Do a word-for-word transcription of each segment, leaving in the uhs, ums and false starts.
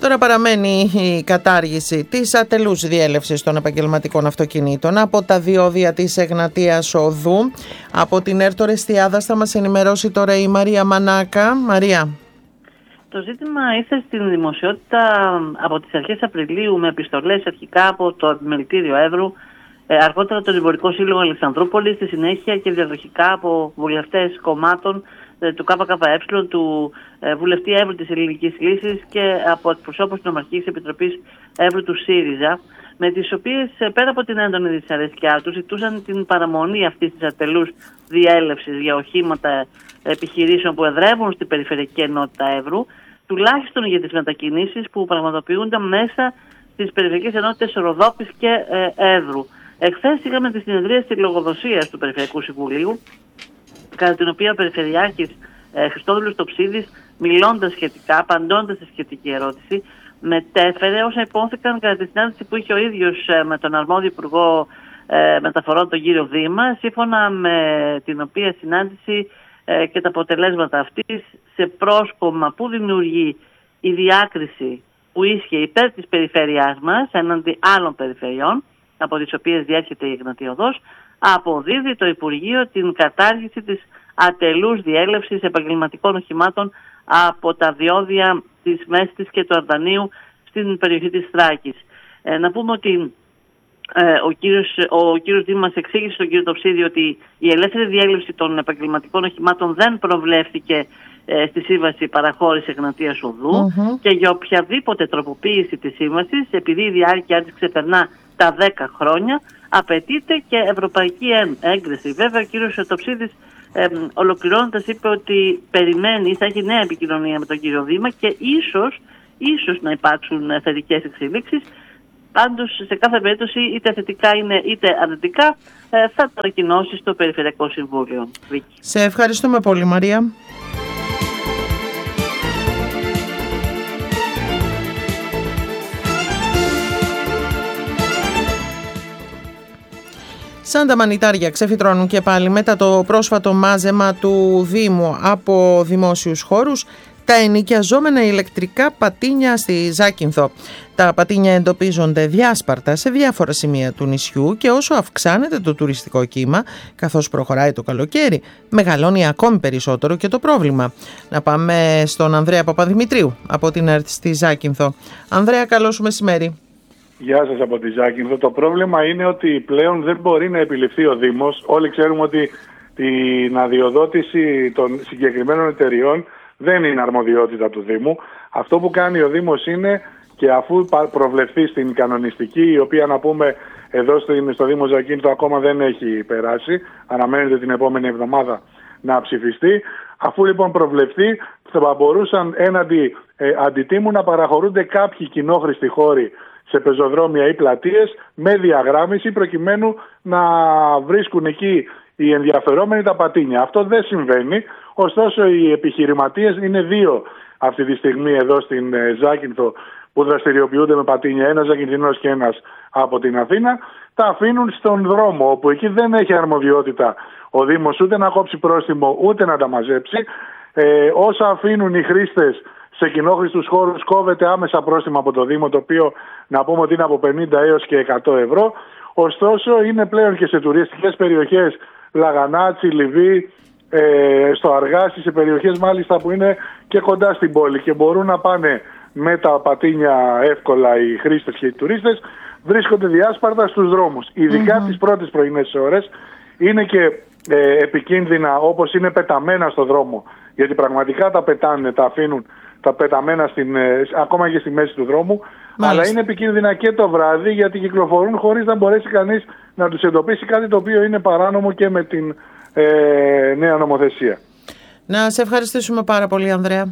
Τώρα παραμένει η κατάργηση της ατελούς διέλευσης των επαγγελματικών αυτοκινήτων από τα διόδια της Εγνατίας Οδού. Από την Έρτορ Εστιάδας θα μας ενημερώσει τώρα η Μαρία Μανάκα. Μαρία. Το ζήτημα ήρθε στην δημοσιότητα από τις αρχές Απριλίου με επιστολές αρχικά από το Επιμελητήριο Εύρου, αργότερα το Εμπορικό Σύλλογο Αλεξανδρούπολης, στη συνέχεια και διαδοχικά από βουλευτές κομμάτων του ΚΚΕ, του βουλευτή Εύρου της Ελληνικής Λύσης και από εκπροσώπους της Νομαρχικής Επιτροπής Εύρου του ΣΥΡΙΖΑ, με τις οποίες πέρα από την έντονη δυσαρέσκειά τους ζητούσαν την παραμονή αυτής της ατελούς διέλευσης για οχήματα επιχειρήσεων που εδρεύουν στην περιφερειακή ενότητα Εύρου, τουλάχιστον για τις μετακινήσεις που πραγματοποιούνται μέσα στις περιφερειακές ενότητες Ροδόπης και ε, Εύρου. Εχθές είχαμε τη συνεδρία στη λογοδοσία του Περιφερειακού Συμβουλίου, κατά την οποία ο Περιφερειάρχης ε, Χριστόδουλος Τοψίδης, μιλώντας σχετικά, απαντώντας στη σχετική ερώτηση, μετέφερε όσα υπόθηκαν κατά τη συνάντηση που είχε ο ίδιος ε, με τον αρμόδιο Υπουργό ε, Μεταφορών, τον κύριο Δήμα, σύμφωνα με την οποία συνάντηση ε, και τα αποτελέσματα αυτής σε πρόσκομα που δημιουργεί η διάκριση που ίσχυε υπέρ της περιφέρειάς μας έναντι άλλων περιφερειών, από τις οποίες διέρχεται η Εγνατία Οδός, αποδίδει το Υπουργείο την κατάργηση της ατελούς διέλευσης επαγγελματικών οχημάτων από τα διόδια της Μέστης και του Αρδανίου στην περιοχή της Θράκης. Ε, να πούμε ότι ε, ο κύριος, ο κύριος Δήμας εξήγησε στον κύριο Τοψίδη ότι η ελεύθερη διέλευση των επαγγελματικών οχημάτων δεν προβλέφθηκε ε, στη Σύμβαση Παραχώρησης Εγνατίας Οδού mm-hmm. και για οποιαδήποτε τροποποίηση της σύμβασης, επειδή η διάρκεια της ξεπερνά τα δέκα χρόνια, απαιτείται και ευρωπαϊκή έγκριση. Βέβαια, ο κύριος Τοψίδης ε, ολοκληρώνοντας είπε ότι περιμένει, θα έχει νέα επικοινωνία με τον κύριο Δήμα και ίσως, ίσως να υπάρξουν θετικές εξελίξεις. Πάντως, σε κάθε περίπτωση, είτε θετικά είναι είτε αρνητικά, ε, θα το ανακοινώσει στο Περιφερειακό Συμβούλιο. Σε ευχαριστούμε πολύ, Μαρία. Σαν τα μανιτάρια ξεφυτρώνουν και πάλι μετά το πρόσφατο μάζεμα του Δήμου από δημόσιους χώρους τα ενοικιαζόμενα ηλεκτρικά πατίνια στη Ζάκυνθο. Τα πατίνια εντοπίζονται διάσπαρτα σε διάφορα σημεία του νησιού και όσο αυξάνεται το τουριστικό κύμα, καθώς προχωράει το καλοκαίρι, μεγαλώνει ακόμη περισσότερο και το πρόβλημα. Να πάμε στον Ανδρέα Παπαδημητρίου από την ΕΡΤ στη Ζάκυνθο. Ανδρέα, καλό σου μεσημέρι. Γεια σας από τη Ζάκυνθο. Το πρόβλημα είναι ότι πλέον δεν μπορεί να επιληφθεί ο Δήμος. Όλοι ξέρουμε ότι την αδειοδότηση των συγκεκριμένων εταιριών δεν είναι αρμοδιότητα του Δήμου. Αυτό που κάνει ο Δήμος είναι, και αφού προβλεφθεί στην κανονιστική, η οποία να πούμε εδώ στο Δήμο Ζακύνθο ακόμα δεν έχει περάσει, αναμένεται την επόμενη εβδομάδα να ψηφιστεί, αφού λοιπόν προβλεφθεί θα μπορούσαν έναντι ε, αντιτίμου να παραχωρούνται κάποιοι κοινόχρηστοι χώροι σε πεζοδρόμια ή πλατείες με διαγράμμιση προκειμένου να βρίσκουν εκεί οι ενδιαφερόμενοι τα πατίνια. Αυτό δεν συμβαίνει, ωστόσο οι επιχειρηματίες είναι δύο αυτή τη στιγμή εδώ στην Ζάκυνθο που δραστηριοποιούνται με πατίνια, ένας Ζακυνθινός και ένας από την Αθήνα, τα αφήνουν στον δρόμο, όπου εκεί δεν έχει αρμοδιότητα ο Δήμος ούτε να κόψει πρόστιμο ούτε να τα μαζέψει. Ε, όσα αφήνουν οι χρήστες σε κοινόχρηστους χώρους κόβεται άμεσα πρόστιμο από το Δήμο, το οποίο να πούμε ότι είναι από πενήντα έως και εκατό ευρώ. Ωστόσο είναι πλέον και σε τουριστικές περιοχές, Λαγανάτσι, Λιβύη, ε, στο Αργάσι, σε περιοχές μάλιστα που είναι και κοντά στην πόλη και μπορούν να πάνε με τα πατίνια εύκολα οι χρήστες και οι τουρίστες, βρίσκονται διάσπαρτα στους δρόμους. Ειδικά mm-hmm. τις πρώτες πρωινές ώρες είναι και ε, επικίνδυνα, όπως είναι πεταμένα στο δρόμο, γιατί πραγματικά τα πετάνε, τα αφήνουν τα πεταμένα στην, ε, ακόμα και στη μέση του δρόμου. Μάλιστα. Αλλά είναι επικίνδυνα και το βράδυ, γιατί κυκλοφορούν χωρίς να μπορέσει κανείς να τους εντοπίσει, κάτι το οποίο είναι παράνομο και με την ε, νέα νομοθεσία. Να σε ευχαριστήσουμε πάρα πολύ, Ανδρέα.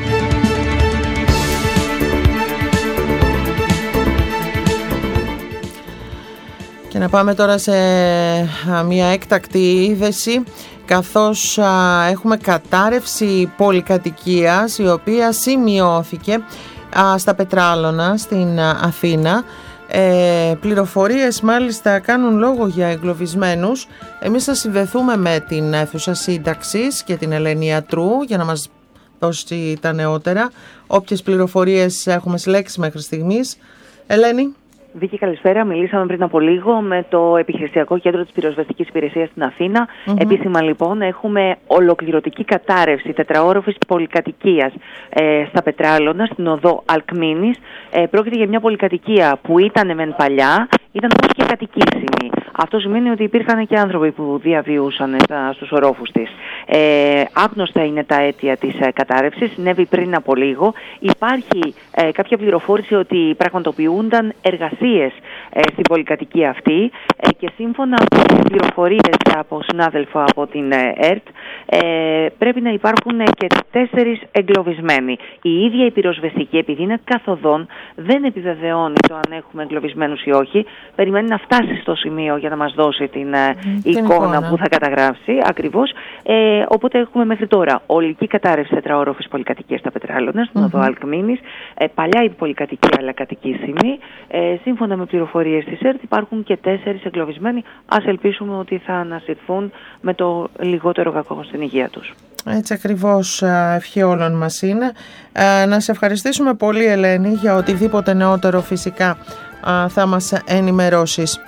Και να πάμε τώρα σε μια έκτακτη είδηση, καθώς α, έχουμε κατάρρευση πολυκατοικίας η οποία σημειώθηκε α, στα Πετράλωνα στην α, Αθήνα. Ε, πληροφορίες μάλιστα κάνουν λόγο για εγκλωβισμένους. Εμείς θα συνδεθούμε με την αίθουσα σύνταξης και την Ελένη Ιατρού για να μας δώσει τα νεότερα. Όποιες πληροφορίες έχουμε συλλέξει μέχρι στιγμής. Ελένη. Βίκη, καλησπέρα. Μιλήσαμε πριν από λίγο με το Επιχειρησιακό Κέντρο της Πυροσβεστικής Υπηρεσίας στην Αθήνα. Mm-hmm. Επίσημα, λοιπόν, έχουμε ολοκληρωτική κατάρρευση τετραόροφης πολυκατοικίας ε, στα Πετράλωνα, στην οδό Αλκμήνης. Ε, πρόκειται για μια πολυκατοικία που ήταν μεν παλιά, ήταν όμως και κατοικήσιμη. Αυτό σημαίνει ότι υπήρχαν και άνθρωποι που διαβιούσαν στα, στους ορόφους της. Ε, άγνωστα είναι τα αίτια της ε, κατάρρευσης, συνέβη πριν από λίγο. Υπάρχει ε, κάποια πληροφόρηση ότι πραγματοποιούνταν εργασίες ε, στην πολυκατοικία αυτή ε, και σύμφωνα με τις πληροφορίες από συνάδελφο από την ε, ΕΡΤ ε, πρέπει να υπάρχουν ε, και τέσσερις εγκλωβισμένοι. Η ίδια η πυροσβεστική, επειδή είναι καθοδόν, δεν επιβεβαιώνει το αν έχουμε εγκλωβισμένους ή όχι. Περιμένει να φτάσει στο σημείο για να μας δώσει την, mm, την εικόνα, εικόνα που θα καταγράψει ακριβώς. Ε, οπότε έχουμε μέχρι τώρα ολική κατάρρευση τετραόροφης πολυκατοικίας στα Πετράλωνα, στην mm-hmm. οδό Αλκμήνης. Ε, παλιά η πολυκατοικία, αλλά κατοικήσιμη. Ε, σύμφωνα με πληροφορίες της ΕΡΤ υπάρχουν και τέσσερις εγκλωβισμένοι. Ας ελπίσουμε ότι θα ανασυρθούν με το λιγότερο κακό στην υγεία τους. Έτσι ακριβώς, ευχή όλων μας είναι. Να σε ευχαριστήσουμε πολύ, Ελένη, για οτιδήποτε νεότερο φυσικά θα μας ενημερώσεις.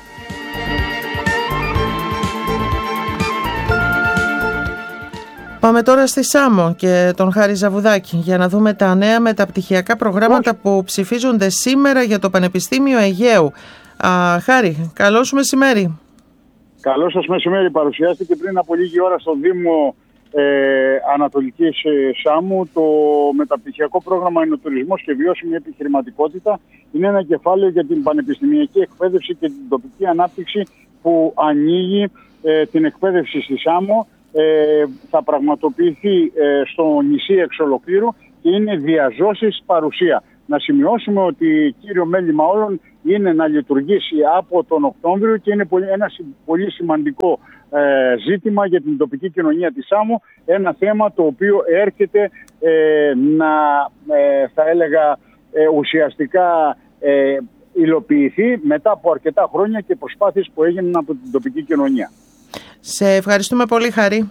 Πάμε τώρα στη Σάμο και τον Χάρη Ζαβουδάκη για να δούμε τα νέα μεταπτυχιακά προγράμματα Όχι. που ψηφίζονται σήμερα για το Πανεπιστήμιο Αιγαίου. Α, Χάρη, καλό σου μεσημέρι. Καλό σας μεσημέρι. Παρουσιάστηκε πριν από λίγη ώρα στο Δήμο ε, Ανατολικής ε, Σάμου το μεταπτυχιακό πρόγραμμα Ενοτουρισμός και Βιώσιμη Επιχειρηματικότητα. Είναι ένα κεφάλαιο για την πανεπιστημιακή εκπαίδευση και την τοπική ανάπτυξη που ανοίγει ε, την εκπαίδευση στη Σάμο. Ε, θα πραγματοποιηθεί ε, στο νησί εξ ολοκλήρου και είναι διαζώσης παρουσία. Να σημειώσουμε ότι κύριο μέλημα όλων είναι να λειτουργήσει από τον Οκτώβριο και είναι πολύ, ένα πολύ σημαντικό ε, ζήτημα για την τοπική κοινωνία της Σάμου. Ένα θέμα το οποίο έρχεται ε, να, ε, θα έλεγα, ε, ουσιαστικά ε, υλοποιηθεί μετά από αρκετά χρόνια και προσπάθειες που έγιναν από την τοπική κοινωνία. Σε ευχαριστούμε πολύ, Χαρή.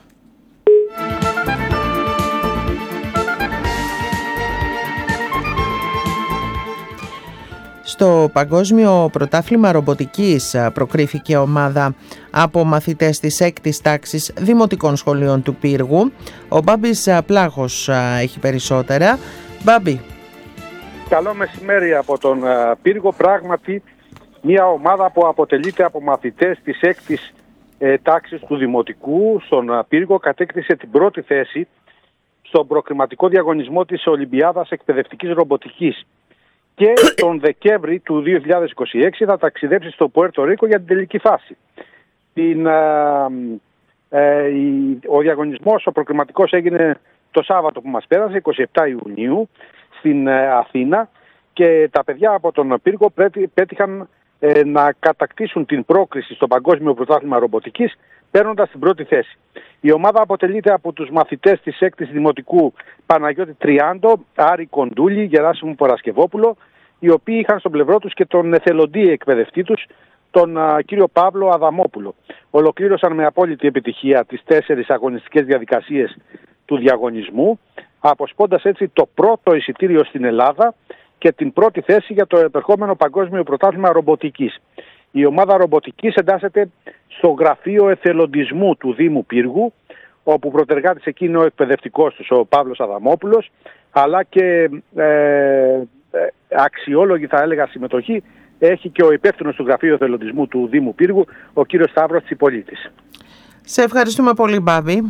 Στο Παγκόσμιο Πρωτάθλημα Ρομποτικής προκρίθηκε ομάδα από μαθητές της έκτης τάξης Δημοτικών Σχολείων του Πύργου. Ο Μπάμπης Πλάχος έχει περισσότερα. Μπάμπη. Καλό μεσημέρι από τον Πύργο. Πράγματι, μια ομάδα που αποτελείται από μαθητές της έκτης τάξης του Δημοτικού στον Πύργο κατέκτησε την πρώτη θέση στον προκριματικό διαγωνισμό της Ολυμπιάδας Εκπαιδευτικής Ρομποτικής και τον Δεκέμβρη του δύο χιλιάδες είκοσι έξι θα ταξιδέψει στο Πουέρτο Ρίκο για την τελική φάση. Την, ε, ε, ο διαγωνισμός, ο προκριματικός, έγινε το Σάββατο που μας πέρασε, εικοστή εβδόμη Ιουνίου, στην ε, Αθήνα, και τα παιδιά από τον Πύργο πέτυχαν ε, να κατακτήσουν την πρόκριση στο Παγκόσμιο Πρωτάθλημα Ρομποτικής, παίρνοντας την πρώτη θέση. Η ομάδα αποτελείται από τους μαθητές της έκτης Δημοτικού Παναγιώτη Τριάντο, Άρη Κοντούλη, Γεράσιμου Παρασκευόπουλο, οι οποίοι είχαν στο πλευρό τους και τον εθελοντή εκπαιδευτή τους, τον α, κύριο Παύλο Αδαμόπουλο. Ολοκλήρωσαν με απόλυτη επιτυχία τις τέσσερις αγωνιστικές διαδικασίες του διαγωνισμού, αποσπώντας έτσι το πρώτο εισιτήριο στην Ελλάδα και την πρώτη θέση για το επερχόμενο Παγκόσμιο Πρωτάθλημα Ρομποτικής. Η ομάδα ρομποτικής εντάσσεται στο γραφείο εθελοντισμού του Δήμου Πύργου, όπου προτεργάτης εκεί είναι ο εκπαιδευτικός τους, ο Παύλος Αδαμόπουλος, αλλά και ε, ε, αξιόλογη, θα έλεγα, συμμετοχή έχει και ο υπεύθυνος του γραφείου εθελοντισμού του Δήμου Πύργου, ο κύριος Σταύρος Τσιπολίτης. Σε ευχαριστούμε πολύ, Μπάμπη.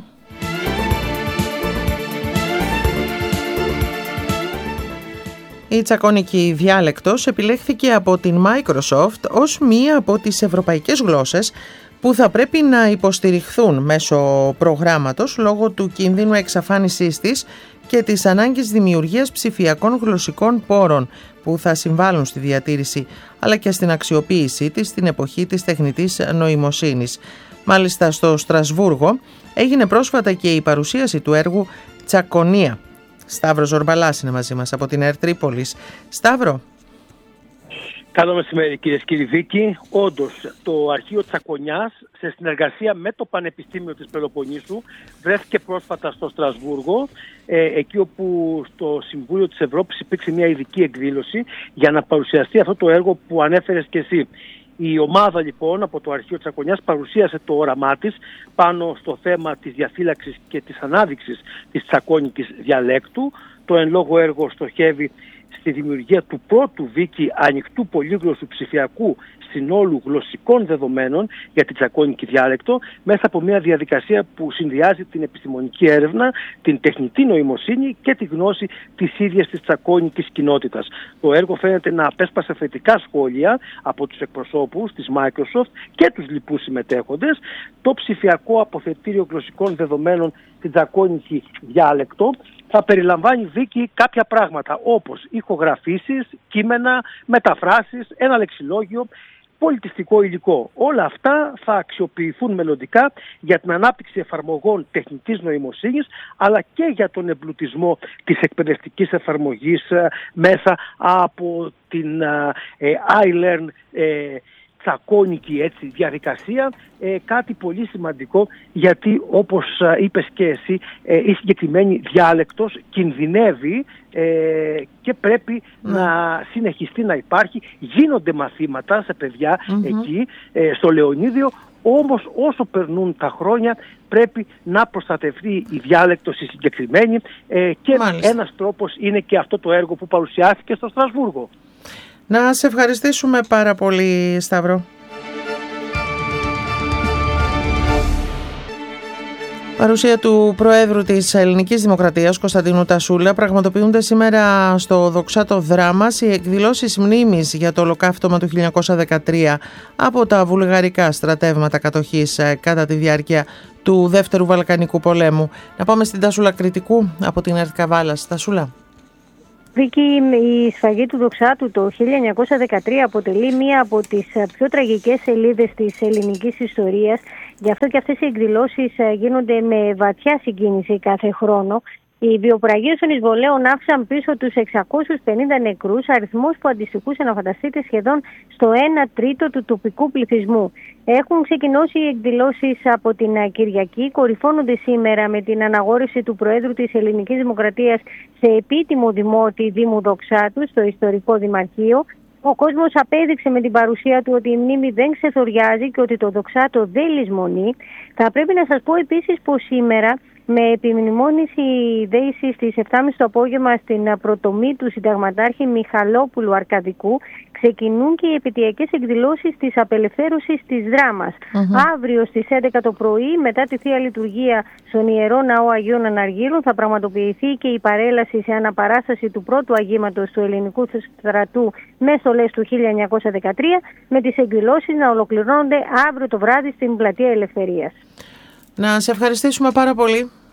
Η τσακώνικη διάλεκτος επιλέχθηκε από την Microsoft ως μία από τις ευρωπαϊκές γλώσσες που θα πρέπει να υποστηριχθούν μέσω προγράμματος λόγω του κινδύνου εξαφάνισής της και της ανάγκης δημιουργίας ψηφιακών γλωσσικών πόρων που θα συμβάλλουν στη διατήρηση αλλά και στην αξιοποίησή της στην εποχή της τεχνητής νοημοσύνης. Μάλιστα στο Στρασβούργο έγινε πρόσφατα και η παρουσίαση του έργου Τσακωνία. Σταύρος Ζορμπαλάς είναι μαζί μας από την ΕΡΤ Τρίπολης. Σταύρο. Καλό μεσημέρι, κυρίες και κύριοι δίκοι. Όντως, το Αρχείο Τσακωνιάς, σε συνεργασία με το Πανεπιστήμιο της Πελοποννήσου, βρέθηκε πρόσφατα στο Στρασβούργο, ε, εκεί όπου στο Συμβούλιο της Ευρώπης υπήρξε μια ειδική εκδήλωση για να παρουσιαστεί αυτό το έργο που ανέφερες και εσύ. Η ομάδα λοιπόν από το Αρχείο Τσακωνιάς παρουσίασε το όραμά της πάνω στο θέμα της διαφύλαξης και της ανάδειξης της τσακώνικης διαλέκτου. Το εν λόγω έργο στοχεύει στη δημιουργία του πρώτου δίκη ανοιχτού πολύγλωσσου ψηφιακού συνόλου γλωσσικών δεδομένων για την τσακώνικη διάλεκτο, μέσα από μια διαδικασία που συνδυάζει την επιστημονική έρευνα, την τεχνητή νοημοσύνη και τη γνώση της ίδιας της τσακώνικης κοινότητας. Το έργο φαίνεται να απέσπασε θετικά σχόλια από τους εκπροσώπους της Microsoft και τους λοιπούς συμμετέχοντες. Το ψηφιακό αποθετήριο γλωσσικών δεδομένων στην τσακώνικη διάλεκτο θα περιλαμβάνει δίκη κάποια πράγματα όπως ηχογραφήσεις, κείμενα, μεταφράσεις, ένα λεξιλόγιο, πολιτιστικό υλικό. Όλα αυτά θα αξιοποιηθούν μελλοντικά για την ανάπτυξη εφαρμογών τεχνητής νοημοσύνης, αλλά και για τον εμπλουτισμό της εκπαιδευτικής εφαρμογής ε, μέσα από την ε, iLearn ε, τσακώνικη έτσι, διαδικασία, ε, κάτι πολύ σημαντικό, γιατί όπως ε, είπες και εσύ, ε, η συγκεκριμένη διάλεκτος κινδυνεύει ε, και πρέπει mm. να συνεχιστεί να υπάρχει. Γίνονται μαθήματα σε παιδιά mm-hmm. εκεί, ε, στο Λεωνίδιο, όμως όσο περνούν τα χρόνια πρέπει να προστατευτεί η διάλεκτος η συγκεκριμένη ε, και Μάλιστα. ένας τρόπος είναι και αυτό το έργο που παρουσιάστηκε στο Στρασβούργο. Να σε ευχαριστήσουμε πάρα πολύ, Σταύρο. Παρουσία του Προέδρου της Ελληνικής Δημοκρατίας, Κωνσταντίνου Τασούλα, πραγματοποιούνται σήμερα στο Δοξάτο Δράμας οι εκδηλώσεις μνήμης για το ολοκαύτωμα του χίλια εννιακόσια δεκατρία από τα βουλγαρικά στρατεύματα κατοχής κατά τη διάρκεια του Δεύτερου Βαλκανικού Πολέμου. Να πάμε στην Τασούλα Κρητικού από την ΕΡΤ Καβάλας. Τασούλα. Βίκη, η σφαγή του Δοξάτου το χίλια εννιακόσια δεκατρία αποτελεί μία από τις πιο τραγικές σελίδες της ελληνικής ιστορίας. Γι' αυτό και αυτές οι εκδηλώσεις γίνονται με βαθιά συγκίνηση κάθε χρόνο. Οι βιοπραγίες των εισβολέων άφησαν πίσω τους εξακόσιους πενήντα νεκρούς, αριθμός που αντιστοιχούσε, να φανταστείτε, σχεδόν στο ένα τρίτο του τοπικού πληθυσμού. Έχουν ξεκινήσει οι εκδηλώσεις από την Κυριακή, κορυφώνονται σήμερα με την αναγόρευση του Προέδρου της Ελληνικής Δημοκρατίας σε επίτιμο δημότη Δήμου Δοξάτου στο ιστορικό Δημαρχείο. Ο κόσμος απέδειξε με την παρουσία του ότι η μνήμη δεν ξεθοριάζει και ότι το Δοξάτο δεν λησμονεί. Θα πρέπει να σας πω επίσης πως σήμερα, με επιμνημόνηση δέηση στις επτά και μισή το απόγευμα στην πρωτομή του συνταγματάρχη Μιχαλόπουλου Αρκαδικού, ξεκινούν και οι επαιτειακές εκδηλώσεις της απελευθέρωσης της Δράμας. Mm-hmm. Αύριο στις έντεκα το πρωί, μετά τη Θεία Λειτουργία στον Ιερό Ναό Αγίων Αναργύρων, θα πραγματοποιηθεί και η παρέλαση σε αναπαράσταση του πρώτου αγήματος του ελληνικού στρατού με στολές του χίλια εννιακόσια δεκατρία, με τις εκδηλώσεις να ολοκληρώνονται αύριο το βράδυ στην Πλατεία Ελευθερίας. Να σε ευχαριστήσουμε πάρα πολύ.